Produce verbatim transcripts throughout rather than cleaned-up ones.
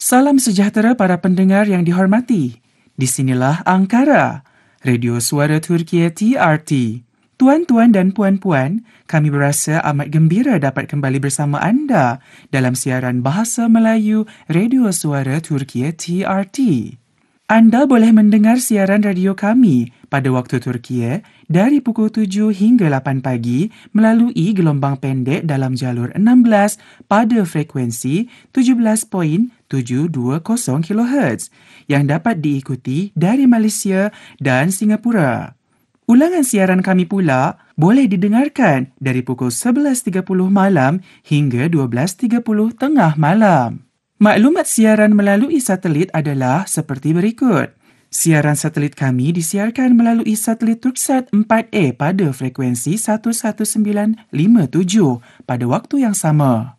Salam sejahtera para pendengar yang dihormati. Di sinilah Ankara, Radio Suara Turkiye T R T. Tuan-tuan dan puan-puan, kami berasa amat gembira dapat kembali bersama anda dalam siaran Bahasa Melayu Radio Suara Turkiye T R T. Anda boleh mendengar siaran radio kami pada waktu Turkiye dari pukul tujuh hingga lapan pagi melalui gelombang pendek dalam jalur enam belas pada frekuensi tujuh belas koma tujuh dua kosong kilohertz yang dapat diikuti dari Malaysia dan Singapura. Ulangan siaran kami pula boleh didengarkan dari pukul sebelas tiga puluh malam hingga dua belas tiga puluh tengah malam. Maklumat siaran melalui satelit adalah seperti berikut. Siaran satelit kami disiarkan melalui satelit Turksat empat A pada frekuensi seribu sembilan ratus lima puluh tujuh pada waktu yang sama.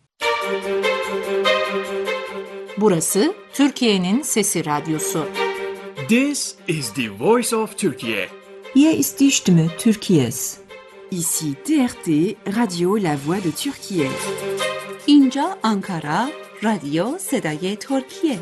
Burası Türkiye'nin Sesi Radyosu. This is the voice of Turkey. Hier ist die Stimme Türkiye's. Ici T R T, Radio La Voix de Türkiye. اینجا آنکارا، رادیو صدای ترکیه.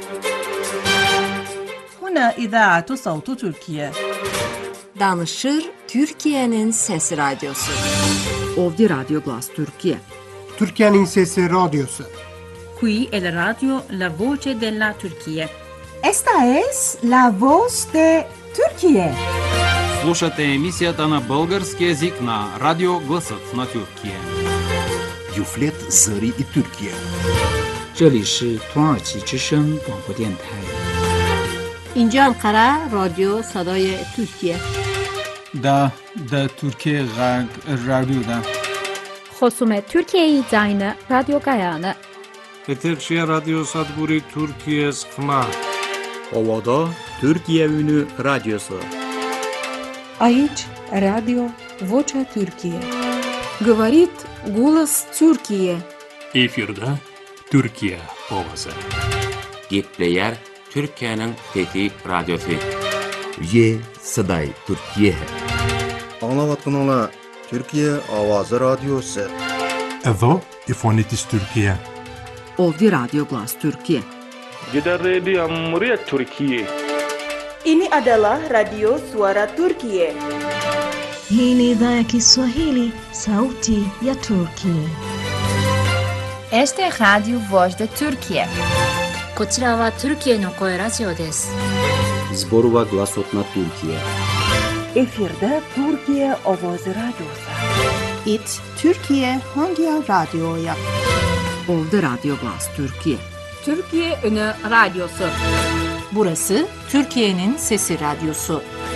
هنا إذاعة صوت تركيا. Danışır Türkiye'nin Sesi Radyosu. Ovdje Radio Glas Türkiye. Türkiye'nin Sesi Radyosu. Qui è la radio La Voce della Turquía. Esta es La Voz de Türkiye. Слушате емисията на български език на Радио Гласът на Türkiye. Юфлет Зări и Türkiye. 这里是土耳其之声广播电台。 اینجا انقره رادیو صدای ترکیه. دا دا Türkiye رادیو دا. خصوم Türkiye زاین رادیو گایانه. Eterşehir Radyo Sadburi Türkiye Skma. Ovada Türkiye Ünü Radyosu. Aici Radio Vocea Türkiye. Говорит голос Türkiye. Efirde Türkiye ovası. Gitleyer Türkiye'nin Fethi Radyosu. Ye Saday Türkiye. Anlavatın ola Türkiye Avazı Radyosu. Evo İfonitis Türkiye. Ovdje Radio Glas Türkiye. Kita Radio Muryat Türkiye. Ini adalah Radio Suara Turkiye. Hii ni idhaa ya Kiswahili, Sauti ya Turkiye. Este es Radio Voz de Turkiye. こちらはトルキエの声ラジオです。 Zborova Glasot na Türkiye. Efirde Türkiye Ovozi Radyosu. It Türkiye hangi radyoya? Ovdje Radio Glas Türkiye. Türkiye Ünü Radyosu. Burası Türkiye'nin Sesi Radyosu.